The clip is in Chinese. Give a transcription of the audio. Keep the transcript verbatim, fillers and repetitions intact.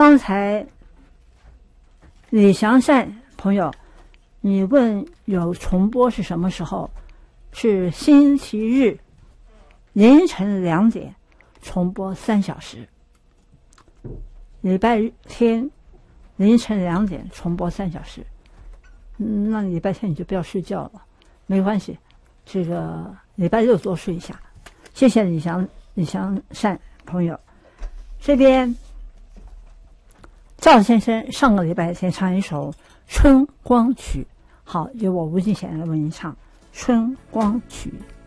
刚才李祥善朋友，你问有重播是什么时候？是星期日凌晨两点重播三小时，礼拜天凌晨两点重播三小时。嗯，那礼拜天你就不要睡觉了，没关系，这个礼拜六多睡一下。谢谢李祥李祥善朋友。这边赵先生上个礼拜先唱一首《春光曲》，好，由我吴敬贤来为您唱《春光曲》。